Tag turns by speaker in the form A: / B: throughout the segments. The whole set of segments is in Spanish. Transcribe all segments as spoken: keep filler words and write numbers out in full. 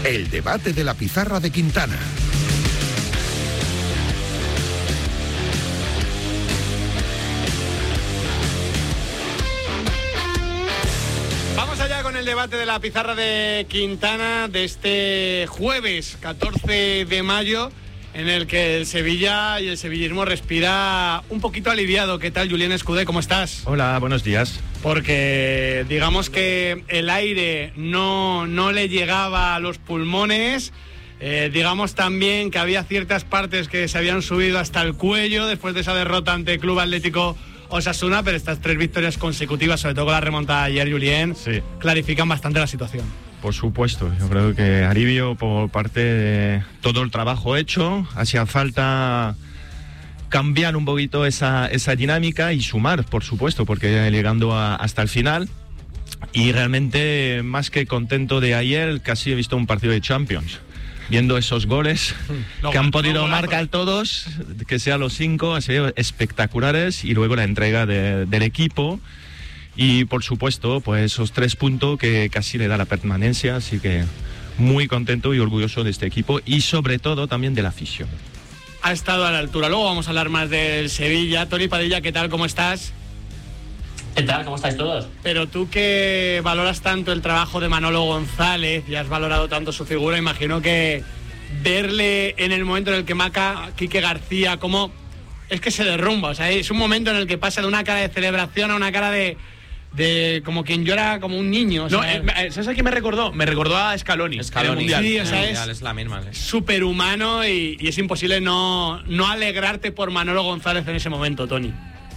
A: El debate de la pizarra de Quintana.
B: Vamos allá con el debate de la pizarra de Quintana de este jueves catorce de mayo, en el que el Sevilla y el sevillismo respira un poquito aliviado. ¿Qué tal, Julián Escudé? ¿Cómo estás?
C: Hola, buenos días.
B: Porque digamos que el aire no, no le llegaba a los pulmones. Eh, digamos también que había ciertas partes que se habían subido hasta el cuello después de esa derrota ante el Club Atlético Osasuna, pero estas tres victorias consecutivas, sobre todo con la remontada de ayer, Julián,
C: sí,
B: clarifican bastante la situación.
C: Por supuesto, yo creo que alivio por parte de todo el trabajo hecho. Hacía falta cambiar un poquito esa, esa dinámica y sumar, por supuesto, porque llegando a, hasta el final. Y realmente, más que contento de ayer, casi he visto un partido de Champions. Viendo esos goles no, que han podido no, marcar todos, que sean los cinco, han sido espectaculares, y luego la entrega de, del equipo y por supuesto pues esos tres puntos que casi le da la permanencia, así que muy contento y orgulloso de este equipo y sobre todo también de la afición.
B: Ha estado a la altura. Luego vamos a hablar más del Sevilla. Tony Padilla, ¿qué tal? ¿Cómo estás?
D: ¿Qué tal? ¿Cómo estáis todos?
B: Pero tú que valoras tanto el trabajo de Manolo González y has valorado tanto su figura, imagino que verle en el momento en el que marca Quique García, como es que se derrumba, o sea, es un momento en el que pasa de una cara de celebración a una cara de, de como quien llora como un niño. O sea,
E: no, eh, ¿sabes a quién me recordó? Me recordó a Scaloni.
F: Scaloni,
E: mundial.
B: Sí, o sea,
F: mundial,
B: es,
F: es la misma. ¿Eh?
B: superhumano y, y es imposible no, no alegrarte por Manolo González en ese momento, Tony.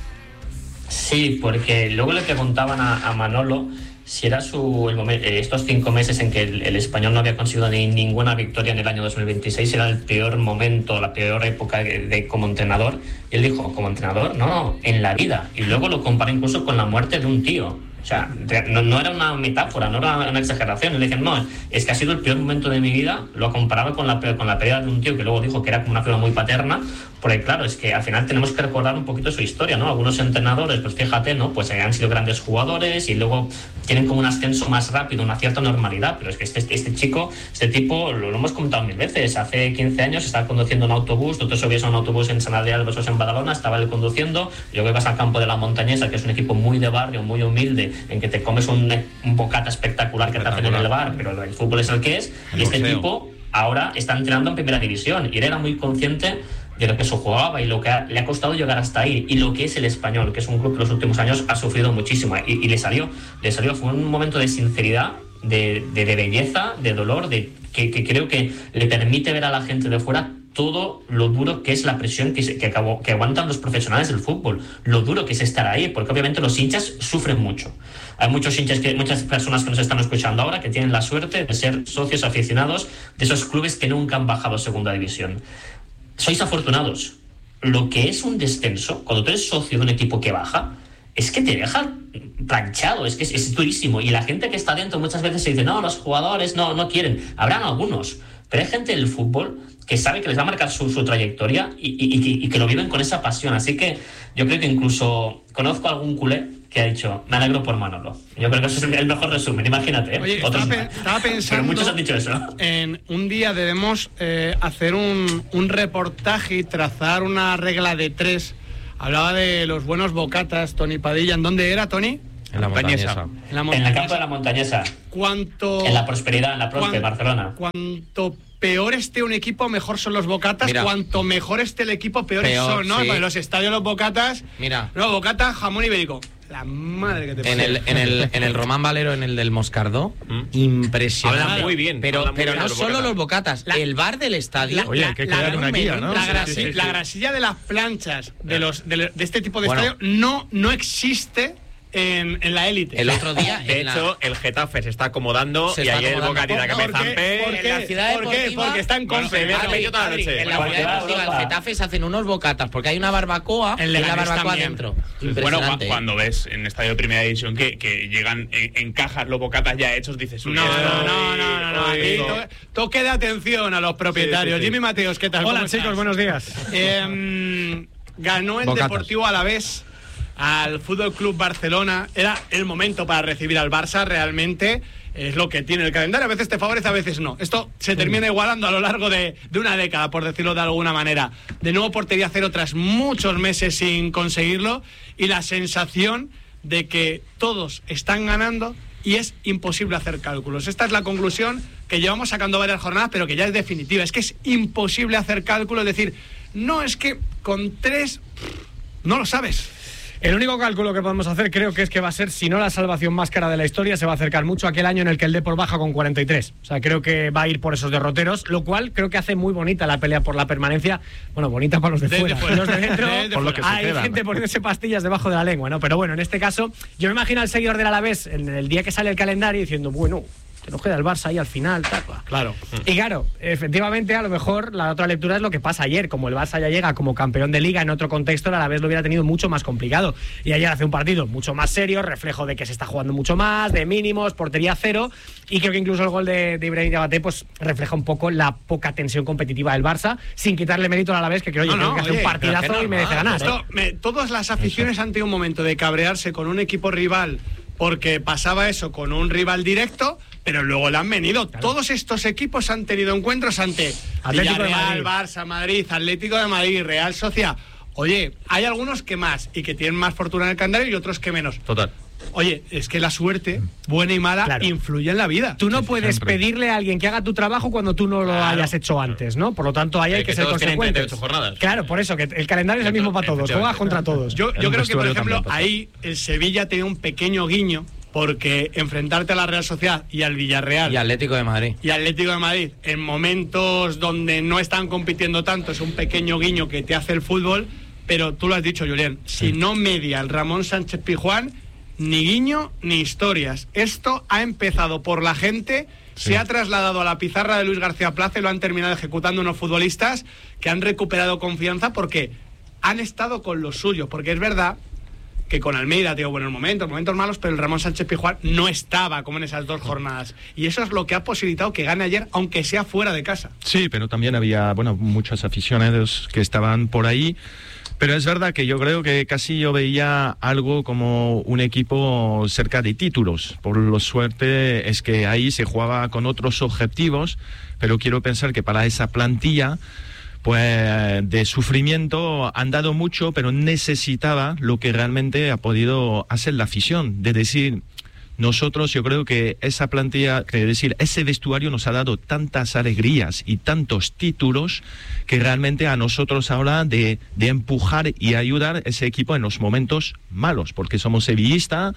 D: Sí, porque luego le preguntaban a, a Manolo si era su el momento, estos cinco meses en que el, el español no había conseguido ni, ninguna victoria en el año dos mil veintiséis, era el peor momento, la peor época de, de como entrenador. Y él dijo, como entrenador, no, no, en la vida. Y luego lo comparó incluso con la muerte de un tío. O sea, no, no era una metáfora, no era una exageración. Le decían, no, es que ha sido el peor momento de mi vida. Lo comparaba con la, con la pérdida de un tío que luego dijo que era como una figura muy paterna. Porque claro, es que al final tenemos que recordar un poquito su historia, ¿no? Algunos entrenadores, pues fíjate, ¿no? Pues han sido grandes jugadores y luego tienen como un ascenso más rápido, una cierta normalidad. Pero es que este, este chico, este tipo, lo, lo hemos comentado mil veces. Hace quince años estaba conduciendo un autobús, tú te subías a un autobús en San Adrià de Besós en Badalona, estaba él conduciendo, y luego ibas al campo de la Montañesa, que es un equipo muy de barrio, muy humilde, en que te comes un, un bocata espectacular que te hacen en el bar, pero el fútbol es el que es, y este tipo ahora está entrenando en primera división, y él era muy consciente de lo que se jugaba y lo que ha, le ha costado llegar hasta ahí, y lo que es el Español, que es un club que los últimos años ha sufrido muchísimo, y, y le salió, le salió, fue un momento de sinceridad, de, de, de belleza, de dolor, de que, que creo que le permite ver a la gente de fuera todo lo duro que es la presión que, se, que, acabó, que aguantan los profesionales del fútbol, lo duro que es estar ahí, porque obviamente los hinchas sufren mucho. Hay muchos hinchas, que, muchas personas que nos están escuchando ahora que tienen la suerte de ser socios aficionados de esos clubes que nunca han bajado a segunda división. Sois afortunados. Lo que es un descenso, cuando tú eres socio de un equipo que baja, es que te deja planchado, es que es, es durísimo, y la gente que está dentro muchas veces se dice, no, los jugadores no, no quieren. Habrán algunos, pero hay gente del fútbol que sabe que les va a marcar su, su trayectoria y, y, y, y que lo viven con esa pasión. Así que yo creo que incluso conozco a algún culé que ha dicho, me alegro por Manolo. Yo creo que eso es el mejor resumen, imagínate. ¿eh?
B: Oye,
D: Otros,
B: estaba, pe- estaba pensando,
D: pero muchos han dicho eso.
B: En un día debemos eh, hacer un, un reportaje y trazar una regla de tres. Hablaba de los buenos bocatas, Tony Padilla. ¿En dónde era, Tony?
F: En la Montañesa.
B: En la
D: En el campo de la Montañesa.
B: ¿Cuánto,
D: en la Prosperidad, en la Prospe,
B: cuan,
D: Barcelona.
B: Cuanto peor esté un equipo, mejor son los bocatas.
F: Mira,
B: cuanto mejor esté el equipo, peores
F: peor,
B: son, ¿no?
F: sí.
B: Porque los estadios, los bocatas.
F: Mira.
B: No, bocata, jamón ibérico. La madre que te
F: En el, en el en el Román Valero, en el del Moscardó,
E: ¿Mm?
F: impresionante.
E: Hablan muy bien.
F: Pero,
E: hablan muy
F: pero
E: bien
F: no
E: los
F: solo
E: bocatas.
F: los bocatas,
B: La-
F: el bar del estadio.
B: La,
C: Oye,
B: la-
C: hay que
B: la-
C: crear una guía, ¿no?
B: La,
C: Sí,
B: grasi-
C: sí, sí,
B: la
C: sí.
B: grasilla de las planchas de los de, de este tipo de
F: Bueno.
B: estadio no, no existe en, en la élite.
F: El otro día,
E: De
F: en la-
E: hecho, el Getafe se está acomodando
F: Se
E: y
F: está
E: ayer
F: acomodando.
E: Bocatita que
B: ¿Por
E: me
B: qué?
E: zampé.
B: ¿Por
F: en la
B: qué?
F: ciudad
B: ¿Por qué?
F: deportiva-
B: Porque está en
E: Bueno,
B: Confe.
E: se ve-
F: Adri,
E: yo toda la
F: Adri,
E: noche.
F: en la
D: Porque
F: ciudad
D: va a
F: deportiva
D: Europa.
F: del Getafe se hacen unos bocatas, porque hay una barbacoa
B: En
F: en,
B: Leganés
F: la barbacoa
B: también.
F: dentro.
E: Bueno, cu-
F: Impresionante.
E: cuando ves en estadio de primera división que, que llegan en, en cajas los bocatas ya hechos, dices,
B: No,
E: uy,
B: no,
E: esto-
B: no, no, no, no.
E: uy,
B: Aquí
E: esto-
B: to- toque de atención a los propietarios.
E: Sí, sí, sí.
B: Jimmy Mateos, ¿qué tal?
C: Hola
B: ¿Cómo
C: chicos,
B: estás?
C: buenos días.
B: Eh, ganó el
C: Bocatas.
B: Deportivo Alavés al Fútbol Club Barcelona. Era el momento para recibir al Barça realmente. es lo que tiene el calendario, a veces te favorece, a veces no. Esto se termina igualando a lo largo de, de una década, por decirlo de alguna manera. De nuevo portería cero tras muchos meses sin conseguirlo, y la sensación de que todos están ganando y es imposible hacer cálculos. Esta es la conclusión que llevamos sacando varias jornadas, pero que ya es definitiva. Es que es imposible hacer cálculos, es decir, no, es que con tres no lo sabes.
G: El único cálculo que podemos hacer creo que es que va a ser, si no la salvación más cara de la historia, se va a acercar mucho a aquel año en el que el Depor baja con cuarenta y tres. O sea, creo que va a ir por esos derroteros, lo cual creo que hace muy bonita la pelea por la permanencia. Bueno, bonita para los de, de fuera. De fuera. Los de dentro, de, de por lo que hay queda, gente ¿no? poniéndose pastillas debajo de la lengua, ¿no? Pero bueno, en este caso, yo me imagino al seguidor del Alavés en el día que sale el calendario diciendo, bueno, que nos queda el Barça ahí al final, tal, claro. Y claro, efectivamente, a lo mejor la otra lectura es lo que pasa ayer. Como el Barça ya llega como campeón de Liga en otro contexto, el Alavés lo hubiera tenido mucho más complicado. Y ayer hace un partido mucho más serio, reflejo de que se está jugando mucho más, de mínimos, portería cero. Y creo que incluso el gol de, de Ibrahim Diabaté pues refleja un poco la poca tensión competitiva del Barça, sin quitarle mérito al Alavés, que creo, no, no, que hace un partidazo no, y merece ganar. Esto, ¿eh?
B: me, todas las aficiones Eso. han tenido un momento de cabrearse con un equipo rival porque pasaba eso con un rival directo, pero luego le han venido. Claro. Todos estos equipos han tenido encuentros ante
G: Atlético
B: Villarreal,
G: de Madrid.
B: Barça, Madrid, Atlético de Madrid, Real Sociedad. Oye, hay algunos que más y que tienen más fortuna en el calendario y otros que menos.
C: Total.
B: Oye, es que la suerte, buena y mala, claro, influye en la vida.
G: Tú no puedes Siempre. pedirle a alguien que haga tu trabajo cuando tú no lo claro. hayas hecho antes, ¿no? Por lo tanto, ahí hay, hay que, que ser consecuentes.
E: Jornadas.
G: Claro, por eso, que el calendario es el mismo para todos, juegas contra todos.
B: Yo, yo creo que, por ejemplo, ahí el Sevilla tiene un pequeño guiño, porque enfrentarte a la Real Sociedad y al Villarreal
F: y Atlético de Madrid
B: y Atlético de Madrid en momentos donde no están compitiendo tanto es un pequeño guiño que te hace el fútbol. Pero tú lo has dicho, Julián, sí. si no media el Ramón Sánchez Pizjuán, ni guiño ni historias. Esto ha empezado por la gente, sí. se ha trasladado a la pizarra de Luis García Plaza y lo han terminado ejecutando unos futbolistas que han recuperado confianza porque han estado con lo suyo. Porque es verdad que con Almeida, tío, buenos momentos, momentos malos, pero el Ramón Sánchez Pizjuán no estaba como en esas dos jornadas. Y eso es lo que ha posibilitado que gane ayer, aunque sea fuera de casa.
C: Sí, pero también había, bueno, muchos aficionados que estaban por ahí. Pero es verdad que yo creo que casi yo veía algo como un equipo cerca de títulos. Por lo suerte es que ahí se jugaba con otros objetivos, pero quiero pensar que para esa plantilla pues de sufrimiento han dado mucho, pero necesitaba lo que realmente ha podido hacer la afición, de decir, nosotros yo creo que esa plantilla, que decir, ese vestuario nos ha dado tantas alegrías y tantos títulos que realmente a nosotros ahora de, de empujar y ayudar a ese equipo en los momentos malos, porque somos sevillistas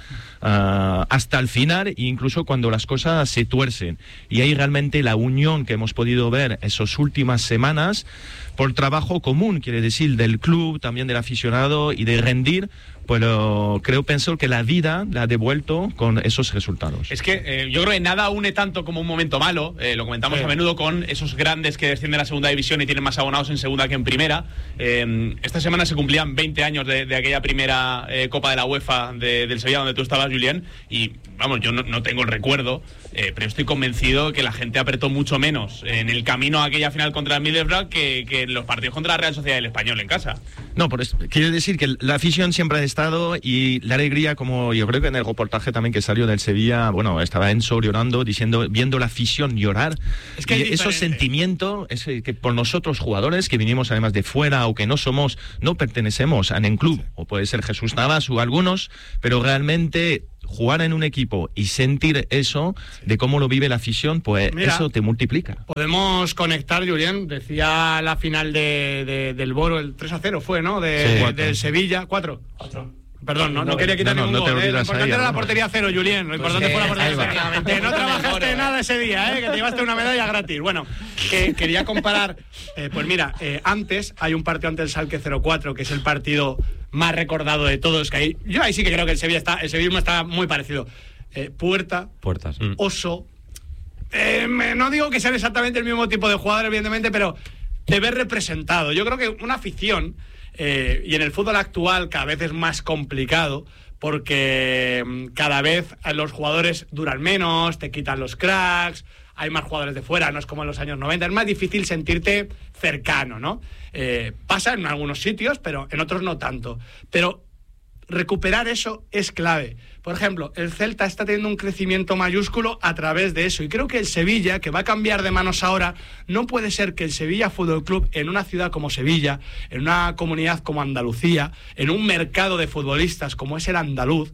C: uh, hasta el final, e incluso cuando las cosas se tuercen. Y ahí realmente la unión que hemos podido ver esas últimas semanas, por trabajo común, quiere decir, del club, también del aficionado y de rendir, pero creo, pienso que la vida la ha devuelto con esos resultados.
E: Es que eh, yo creo que nada une tanto como un momento malo, eh, lo comentamos sí. a menudo con esos grandes que descienden a la segunda división y tienen más abonados en segunda que en primera. Eh, esta semana se cumplían veinte años de, de aquella primera eh, Copa de la UEFA de, del Sevilla donde tú estabas, Julián, y vamos, yo no, no tengo el recuerdo, eh, pero estoy convencido que la gente apretó mucho menos en el camino a aquella final contra el Middlesbrough que, que en los partidos contra la Real Sociedad y el Español en casa.
C: No, por eso, quiero decir que la afición siempre ha estado y la alegría, como yo creo que en el reportaje también que salió del Sevilla, bueno, estaba Enzo llorando, diciendo, viendo la afición llorar. Es que y esos sentimientos, es que por nosotros jugadores que vinimos además de fuera o que no somos, no pertenecemos a ningún club, o puede ser Jesús Navas o algunos, pero realmente jugar en un equipo y sentir eso de cómo lo vive la afición, pues mira, eso te multiplica.
B: Podemos conectar, Julián, decía la final de, de, del Boro, el tres a cero fue, ¿no? De,
C: sí,
B: del Sevilla, cuatro. Perdón, no, no quería quitar
C: no,
B: ningún
C: no
B: gol. Eh. Lo importante
C: ahí,
B: era la
C: ¿no?
B: portería cero, Julián. Lo importante
F: pues
B: fue la portería
F: cero.
B: Que no trabajaste nada ese día, ¿eh? Que te llevaste una medalla gratis. Bueno, que quería comparar. Eh, pues mira, eh, antes hay un partido ante el Schalke cero cuatro, que es el partido más recordado de todos. Que ahí, yo ahí sí que creo que el Sevilla está, el Sevilla está muy parecido. Eh, Puerta,
F: Puertas.
B: Oso. Eh, me, no digo que sean exactamente el mismo tipo de jugadores, evidentemente, pero te ves representado. Yo creo que una afición, eh, y en el fútbol actual cada vez es más complicado, porque cada vez los jugadores duran menos, te quitan los cracks, hay más jugadores de fuera, no es como en los años noventa, es más difícil sentirte cercano, ¿no? Eh, pasa en algunos sitios, pero en otros no tanto. Pero recuperar eso es clave. Por ejemplo, el Celta está teniendo un crecimiento mayúsculo a través de eso. Y creo que el Sevilla, que va a cambiar de manos ahora, no puede ser que el Sevilla Fútbol Club, en una ciudad como Sevilla, en una comunidad como Andalucía, en un mercado de futbolistas como es el andaluz,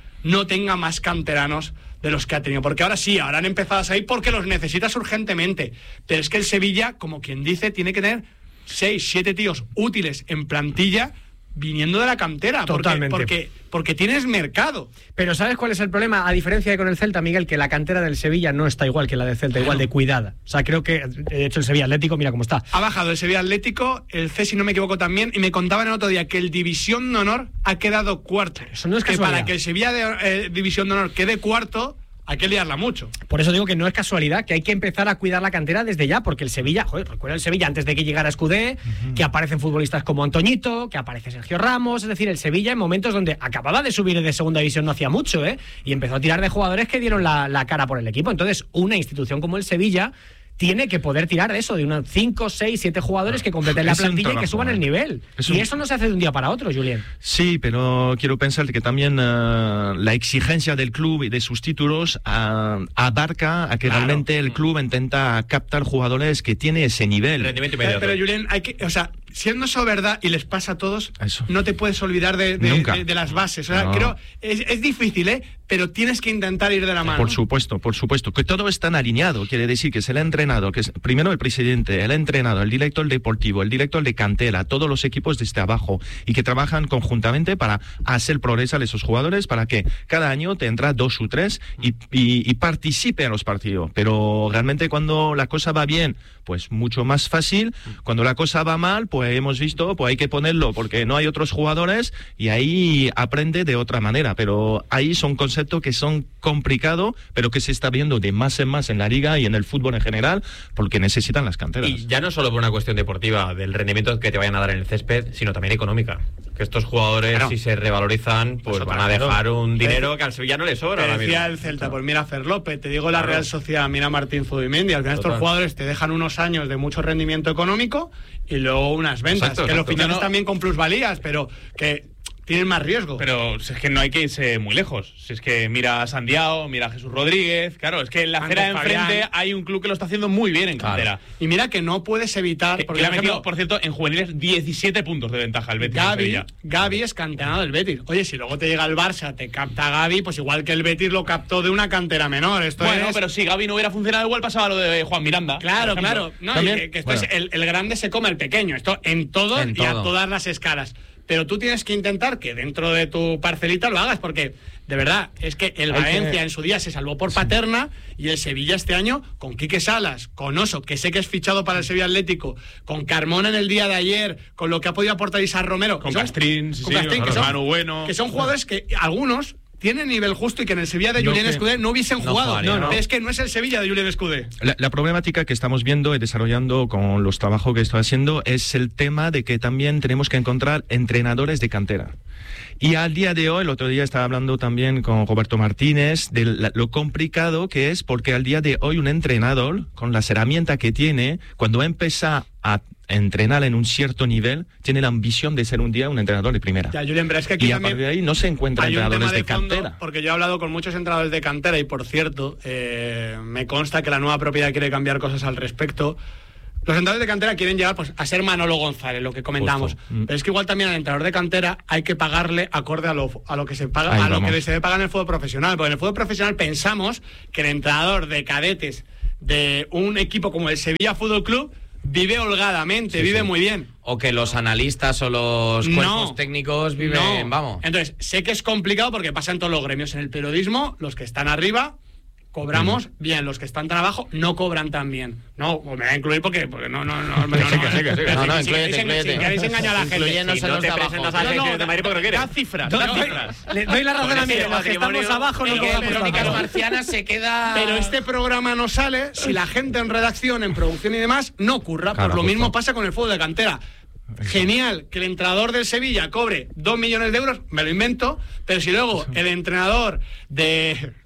B: no tenga más canteranos de los que ha tenido. Porque ahora sí, ahora han empezado a salir porque los necesitas urgentemente. Pero es que el Sevilla, como quien dice, tiene que tener seis, siete tíos útiles en plantilla viniendo de la cantera.
G: Totalmente.
B: Porque, porque, porque tienes mercado.
G: Pero ¿sabes cuál es el problema? A diferencia de con el Celta, Miguel, que la cantera del Sevilla no está igual que la del Celta, claro. Igual de cuidada. O sea, creo que, de hecho, el Sevilla Atlético, mira cómo está.
B: Ha bajado el Sevilla Atlético, el C, si no me equivoco, también, y me contaban el otro día que el División de Honor ha quedado cuarto.
G: Eso no es
B: que
G: casualidad.
B: Para que el Sevilla de, eh, División de Honor quede cuarto, hay que liarla mucho.
G: Por eso digo que no es casualidad, que hay que empezar a cuidar la cantera desde ya, porque el Sevilla, joder, recuerda el Sevilla antes de que llegara Escudé, uh-huh. que aparecen futbolistas como Antoñito, que aparece Sergio Ramos, es decir, el Sevilla en momentos donde acababa de subir de segunda división no hacía mucho, ¿eh? Y empezó a tirar de jugadores que dieron la, la cara por el equipo. Entonces, una institución como el Sevilla tiene que poder tirar de eso, de unos cinco, seis, siete jugadores que completen la plantilla y que suban el nivel. Es un... Y eso no se hace de un día para otro, Julián.
C: Sí, pero quiero pensar que también uh, la exigencia del club y de sus títulos uh, abarca a que claro. realmente el club intenta captar jugadores que tiene ese nivel.
B: Rendimiento inmediato. Pero, pero Julián, hay que, o sea, siendo eso verdad y les pasa a todos, eso. No te puedes olvidar de, de, de, de las bases. O sea, no. creo es, es difícil, ¿eh? Pero tienes que intentar ir de la mano.
C: Por supuesto, por supuesto. Que todo está alineado. Quiere decir que es el entrenador, que es primero el presidente, el entrenador, el director deportivo, el director de cantera, todos los equipos desde abajo y que trabajan conjuntamente para hacer progresar a esos jugadores para que cada año te entra dos o tres y, y, y participe en los partidos. Pero realmente cuando la cosa va bien, pues mucho más fácil. Cuando la cosa va mal, pues hemos visto, pues hay que ponerlo porque no hay otros jugadores y ahí aprende de otra manera. Pero ahí son conceptos que son complicados, pero que se está viendo de más en más en la liga y en el fútbol en general, porque necesitan las canteras.
H: Y ya no solo por una cuestión deportiva, del rendimiento que te vayan a dar en el césped, sino también económica. Que estos jugadores, claro. si se revalorizan, pues van a dejar un dinero que al Sevilla no le sobra.
B: Te decía el Celta, pues mira Fer López, te digo la claro. Real Sociedad, mira Martín Zubimendi, al final Total. Estos jugadores te dejan unos años de mucho rendimiento económico y luego unas ventas, exacto, que exacto. los fichajes no, no. también con plusvalías, pero que tienen más riesgo.
E: Pero si es que no hay que irse muy lejos. Si es que mira a Sandiao, mira a Jesús Rodríguez. Claro, es que en la acera de enfrente hay un club que lo está haciendo muy bien en cantera.
B: Claro. Y mira que no puedes evitar.
E: Que, porque que le ha metido, por cierto, en juveniles diecisiete puntos de ventaja el Betis.
B: Gavi, Gavi es canterano del Betis. Oye, si luego te llega el Barça, te capta Gavi, pues igual que el Betis lo captó de una cantera menor. Esto
E: bueno,
B: es...
E: pero si Gavi no hubiera funcionado igual pasaba lo de Juan Miranda.
B: Claro, claro. No, que, que esto bueno. es el, el grande se come el pequeño. Esto en todo en y todo. A todas las escalas. Pero tú tienes que intentar que dentro de tu parcelita lo hagas, porque de verdad es que el Valencia que... en su día se salvó por Paterna y el Sevilla este año con Quique Salas, con Oso, que sé que es fichado para el Sevilla Atlético, con Carmona en el día de ayer, con lo que ha podido aportar Isar Romero,
E: con Castrín,
B: sí, con Castrín,
E: sí,
B: que, son,
E: Manu Bueno,
B: que son jugadores que algunos tienen nivel justo y que en el Sevilla de no, Julián Escudé no hubiesen no jugado. Jugaría, no, no. Es que no es el Sevilla de Julián Escudé.
C: La, la problemática que estamos viendo y desarrollando con los trabajos que estoy haciendo es el tema de que también tenemos que encontrar entrenadores de cantera. Y al día de hoy, el otro día estaba hablando también con Roberto Martínez de la, lo complicado que es, porque al día de hoy un entrenador, con las herramientas que tiene, cuando empieza a entrenar en un cierto nivel, tiene la ambición de ser un día un entrenador de primera.
B: Ya, Julián, pero es que aquí
C: y a partir de ahí no se encuentran entrenadores de, de fondo, cantera.
B: Porque yo he hablado con muchos entrenadores de cantera y, por cierto, eh, me consta que la nueva propiedad quiere cambiar cosas al respecto. Los entrenadores de cantera quieren llegar pues, a ser Manolo González, lo que comentamos. Mm. Pero es que igual también al entrenador de cantera hay que pagarle acorde a lo, a lo que se paga, Ahí a vamos. lo que se debe pagar en el fútbol profesional. Porque en el fútbol profesional pensamos que el entrenador de cadetes de un equipo como el Sevilla Fútbol Club vive holgadamente, sí, vive sí. muy bien.
F: O que los analistas o los cuerpos no, técnicos viven, no. vamos.
B: Entonces, sé que es complicado porque pasa en todos los gremios. En el periodismo, los que están arriba cobramos mm. bien, los que están tan abajo no cobran tan bien. No, me voy a incluir porque, porque no, no, no, no, no,
F: no, no, incluyete, incluyete.
B: Si queréis engañar a la gente,
F: si no te presentas a la gente de Madrid porque quieres.
B: Da cifras, da cifras. Le doy la razón a mí, los que estamos abajo no cobramos
F: Crónicas Marcianas se queda...
B: Pero este programa no sale si la gente en redacción, en producción y demás no curra. Por lo mismo pasa con el fútbol de cantera. Genial que el entrenador del Sevilla cobre dos millones de euros, me lo invento, pero si luego el entrenador de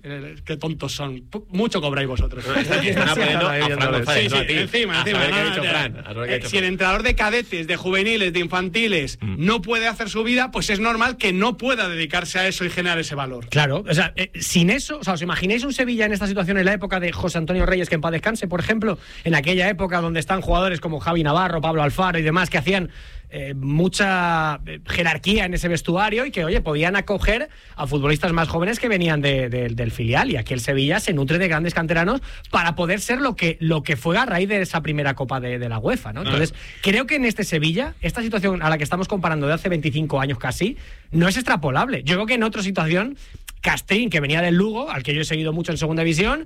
B: Eh, qué tontos son. P- mucho cobráis vosotros.
H: Están aprendiendo a Fran González,
B: Sí,
H: no
B: sí,
H: a ti.
B: encima,
H: A
B: encima.
H: saber qué ha
B: no,
H: dicho
B: no,
H: Fran,
B: no.
H: a saber qué ha
B: Eh,
H: dicho
B: Si el
H: Fran.
B: entrenador de cadetes, de juveniles, de infantiles
H: Mm.
B: no puede hacer su vida, pues es normal que no pueda dedicarse a eso y generar ese valor.
G: Claro, o sea, eh, sin eso, o sea, ¿os imagináis un Sevilla en esta situación en la época de José Antonio Reyes, que en paz descanse, por ejemplo? En aquella época donde están jugadores como Javi Navarro, Pablo Alfaro y demás, que hacían eh, mucha eh, jerarquía en ese vestuario y que, oye, podían acoger a futbolistas más jóvenes que venían de, de, del filial. Y aquí el Sevilla se nutre de grandes canteranos para poder ser lo que, lo que fue a raíz de esa primera Copa de, de la UEFA, ¿no? Entonces, creo que en este Sevilla, esta situación a la que estamos comparando de hace veinticinco años casi, no es extrapolable. Yo creo que en otra situación, Castrín, que venía del Lugo, al que yo he seguido mucho en Segunda División,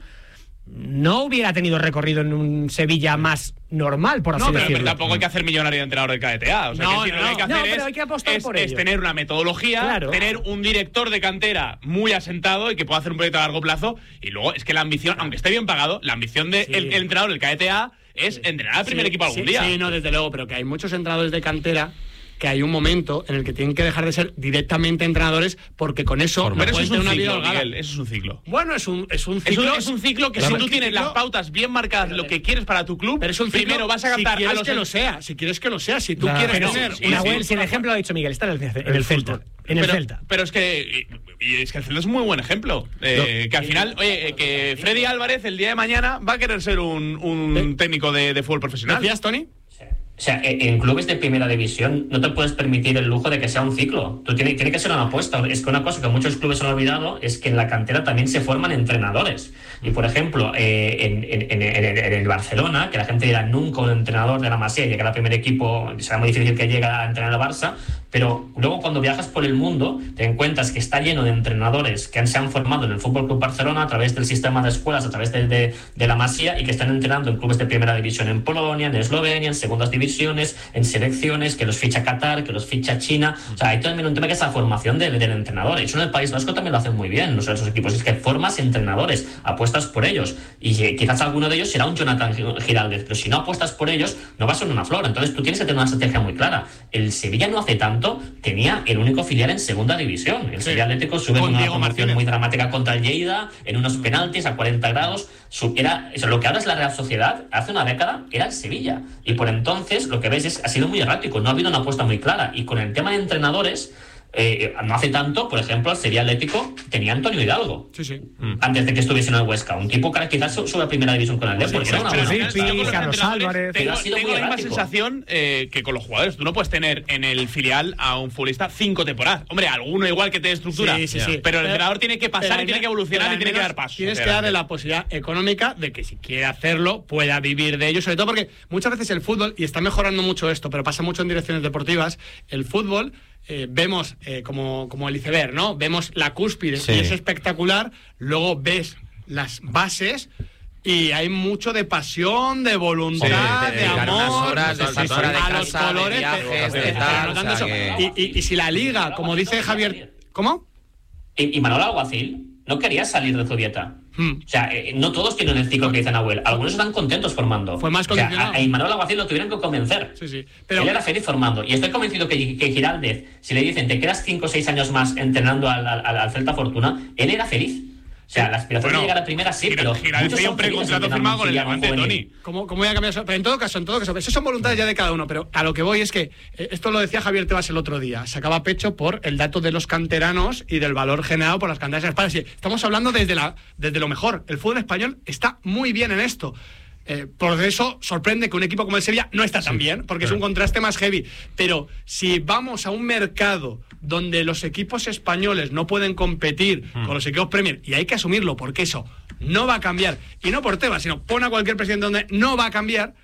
G: no hubiera tenido recorrido en un Sevilla más normal, por así
E: No, pero,
G: decirlo.
E: pero tampoco hay que hacer millonario de entrenador del K D T A. O sea,
B: No,
E: que decir,
B: no,
E: lo que hay que
G: no,
E: hacer
G: pero
E: es,
G: hay que apostar
E: es-
G: por
E: es
G: ello.
E: tener una metodología,
G: Claro.
E: tener un director de cantera muy asentado y que pueda hacer un proyecto a largo plazo. Y luego es que la ambición, aunque esté bien pagado, la ambición del
B: Sí.
E: el entrenador del K D T A es entrenar al primer
B: Sí,
E: equipo algún
B: sí,
E: día.
B: Sí, no, desde luego, pero que hay muchos entrenadores de cantera que hay un momento en el que tienen que dejar de ser directamente entrenadores porque con eso no
E: Pero eso
B: pueden
E: es
B: tener
E: un
B: una vida
E: ciclo,
B: holgada.
E: Miguel, eso es un ciclo.
B: Bueno, es un, es un
E: Es
B: ciclo.
E: un, es un ciclo que
B: es
E: si
B: un
E: tú tienes
B: ciclo-
E: las pautas bien marcadas, lo que quieres para tu club,
B: Pero es un ciclo,
E: primero vas a
B: si
E: captar
B: quieres
E: a los
B: que lo sea, si quieres que lo sea, si tú
G: Claro.
B: quieres
G: Pero
B: tener
E: sí,
B: una
E: sí,
G: Nahuel,
B: buena-
G: si el ejemplo lo ha dicho Miguel, está en el, en el Celta. En el
E: pero,
G: Celta.
E: pero es que y, y es que el Celta es un muy buen ejemplo. Eh, que al final, oye, eh, que Freddy Álvarez el día de mañana va a querer ser un, un técnico de, de fútbol profesional.
B: ¿Decías, Tony?
D: O sea, en clubes de primera división no te puedes permitir el lujo de que sea un ciclo. Tú tiene, tiene que ser una apuesta. Es que una cosa que muchos clubes han olvidado es que en la cantera también se forman entrenadores. Y, por ejemplo, eh, en, en, en, en el Barcelona, que la gente dirá nunca un entrenador de la Masía llega al primer equipo, será muy difícil que llegue a entrenar al Barça, pero luego cuando viajas por el mundo te encuentras que está lleno de entrenadores que han, se han formado en el Fútbol Club Barcelona a través del sistema de escuelas, a través de, de, de la Masía, y que están entrenando en clubes de primera división en Polonia, en Eslovenia, en segundas divisiones, en selecciones, que los ficha Qatar, que los ficha China. O sea, hay también un tema que es la formación del, del entrenador. Eso en el País Vasco también lo hacen muy bien, los esos equipos. Es que formas entrenadores, apuestas por ellos. Y eh, quizás alguno de ellos será un Jonathan Giraldez, pero si no apuestas por ellos, no va a ser una flor. Entonces tú tienes que tener una estrategia muy clara. El Sevilla no hace tanto tenía el único filial en segunda división. El
B: Sí.
D: Sevilla Atlético sube
B: Con
D: en una
B: Diego
D: promoción
B: Martínez.
D: muy dramática contra el Lleida, en unos penaltis a cuarenta grados. Su- era, eso, lo que ahora es la Real Sociedad, hace una década era el Sevilla. Y por entonces lo que ves es ha sido muy errático, no ha habido una apuesta muy clara. Y con el tema de entrenadores, eh, no hace tanto, por ejemplo, el Sevilla Atlético tenía a Antonio Hidalgo.
B: Sí, sí.
D: Antes de que estuviese en el Huesca. Un tipo que quizás sube a primera división con el Depor.
E: Pero-
D: Era una
E: pero
D: buena
E: sí,
D: apuesta.
E: yo con los
G: Carlos
E: entrenadores
G: Álvarez.
D: Pero
E: Tengo,
D: ha sido
E: tengo
D: muy
E: la misma
D: errático.
E: sensación eh, que con los jugadores. Tú no puedes tener en el filial a un futbolista cinco temporadas. Hombre, alguno igual que te dé estructura.
B: Sí, sí, sí.
E: Pero el
B: Pero-
E: entrenador tiene que pasar
B: Pero
E: y
B: al
E: tiene que
B: me-
E: evolucionar
B: pero
E: y
B: al
E: tiene que
B: menos
E: dar pasos.
B: Tienes
E: hacia
B: que darle
E: adelante.
B: la posibilidad económica de que si quiere hacerlo pueda vivir de ello, sobre todo porque muchas veces el fútbol, y está mejorando mucho esto, pero pasa mucho en direcciones deportivas, el fútbol eh, vemos eh, como, como el iceberg, ¿no? Vemos la cúspide
H: Sí.
B: y es espectacular, luego ves las bases y hay mucho de pasión, de voluntad,
H: Sí, de
B: de
H: dedicar
B: amor,
H: unas horas, de
B: sí,
H: estar
B: sí,
H: fuera de
B: a los
H: casa, de
B: colores,
H: viajes,
B: pero-
H: de
B: pero
H: tal,
B: no tanto
H: o sea
B: eso.
H: que-
B: y, y- y si la liga, como dice Javier, ¿cómo?
D: Y, y Manuel Alguacil no quería salir de Zubieta.
B: Hmm.
D: O sea, eh, no todos tienen el ciclo que dice Nahuel. Algunos están contentos formando.
B: Fue más
D: O sea,
B: condicionado.
D: a, a Imanol Alguacil lo tuvieron que convencer.
B: Sí, sí. Pero-
D: Él era feliz formando. Y estoy convencido que, que Giraldez, si le dicen te quedas cinco o seis años más entrenando al, al, al Celta Fortuna, él era feliz. O sea, la aspiración
E: Bueno,
D: de llegar a primera sí,
E: Gira-
D: pero.
E: Giraldez
D: muchos
E: tenía
D: son
E: un
D: felices
E: precontrato
D: entrenando
E: firmado
D: en
E: con el
D: filial
E: Levante,
D: juvenil.
E: Tony.
B: ¿Cómo, ¿Cómo voy a cambiar eso? Pero en todo caso, en todo caso, esas son voluntades ya de cada uno, pero a lo que voy es que eh, esto lo decía Javier Tebas el otro día, sacaba pecho por el dato de los canteranos y del valor generado por las canteras españolas. Y estamos hablando desde, la, desde lo mejor. El fútbol español está muy bien en esto. Eh, por eso sorprende que un equipo como el Sevilla no está tan bien, porque es un contraste más heavy. Pero si vamos a un mercado donde los equipos españoles no pueden competir con los equipos Premier, y hay que asumirlo, porque eso no va a cambiar, y no por Tebas, sino pon a cualquier presidente donde no va a cambiar,